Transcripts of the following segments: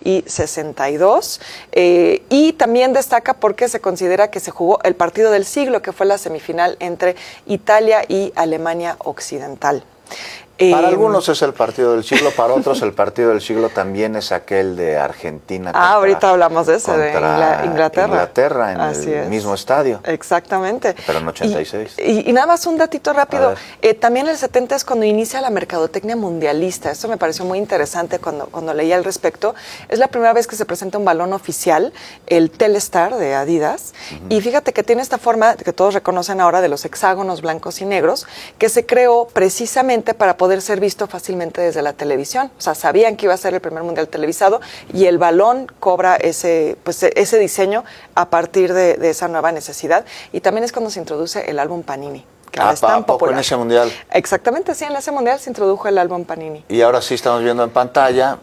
1962, y también destaca porque se considera que se jugó el partido del siglo, que fue la semifinal entre Italia y Alemania Occidental. Para algunos es el partido del siglo, para otros el partido del siglo también es aquel de Argentina contra, ahorita hablamos de ese, de Inglaterra. Inglaterra en el mismo estadio. Exactamente. Pero en 86. Y nada más un datito rápido. También el 70 es cuando inicia la mercadotecnia mundialista. Esto me pareció muy interesante cuando leí al respecto. Es la primera vez que se presenta un balón oficial, el Telstar de Adidas. Y fíjate que tiene esta forma que todos reconocen ahora de los hexágonos blancos y negros, que se creó precisamente para poder ser visto fácilmente desde la televisión. O sea, sabían que iba a ser el primer mundial televisado y el balón cobra ese diseño a partir de esa nueva necesidad. Y también es cuando se introduce el álbum Panini, que ahora es tan popular. En ese mundial. Exactamente, sí, en ese mundial se introdujo el álbum Panini. Y ahora sí estamos viendo en pantalla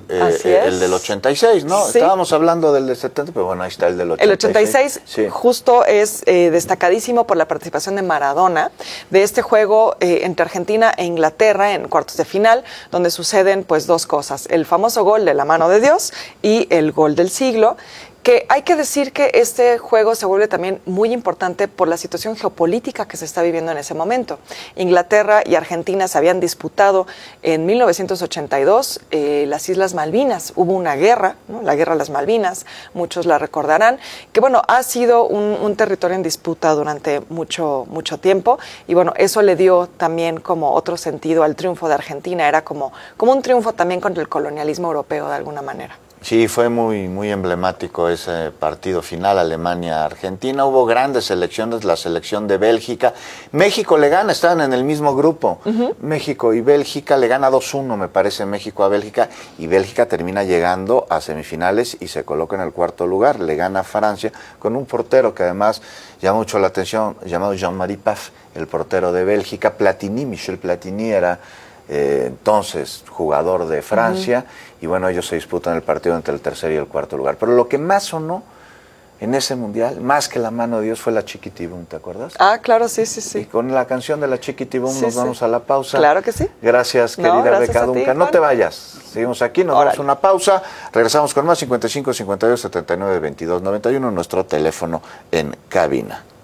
el del 86, ¿no? Sí. Estábamos hablando del 70, pero bueno, ahí está el del 86. El 86 sí. Justo es destacadísimo por la participación de Maradona, de este juego entre Argentina e Inglaterra en cuartos de final, donde suceden pues dos cosas, el famoso gol de la mano de Dios y el gol del siglo, que hay que decir que este juego se vuelve también muy importante por la situación geopolítica que se está viviendo en ese momento. Inglaterra y Argentina se habían disputado en 1982 las Islas Malvinas. Hubo una guerra, ¿no? La Guerra de las Malvinas, muchos la recordarán, que bueno, ha sido un territorio en disputa durante mucho tiempo, y bueno, eso le dio también como otro sentido al triunfo de Argentina. Era como un triunfo también contra el colonialismo europeo de alguna manera. Sí, fue muy emblemático ese partido final, Alemania-Argentina. Hubo grandes selecciones, la selección de Bélgica. México le gana, estaban en el mismo grupo. México y Bélgica, le gana 2-1, me parece, México a Bélgica. Y Bélgica termina llegando a semifinales y se coloca en el cuarto lugar. Le gana a Francia con un portero que además llama mucho la atención, llamado Jean-Marie Pfaff, el portero de Bélgica. Platini, Michel Platini era entonces jugador de Francia, y bueno, ellos se disputan el partido entre el tercer y el cuarto lugar. Pero lo que más sonó en ese mundial, más que la mano de Dios, fue la Chiquitibum, ¿te acuerdas? Ah, claro, sí. Y con la canción de la Chiquitibum nos vamos a la pausa. Claro que sí. Gracias, querida Beca Duncan. No te vayas, seguimos aquí, nos vamos a una pausa, regresamos con más. 55 52 79 22 91, nuestro teléfono en cabina.